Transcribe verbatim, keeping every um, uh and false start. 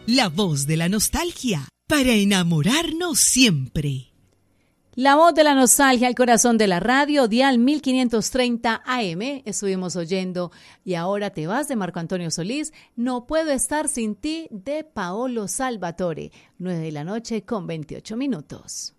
la voz de la nostalgia, para enamorarnos siempre. La voz de la nostalgia, el corazón de la radio, dial mil quinientos treinta A M, estuvimos oyendo Y ahora te vas de Marco Antonio Solís, No puedo estar sin ti de Paolo Salvatore, nueve de la noche con veintiocho minutos.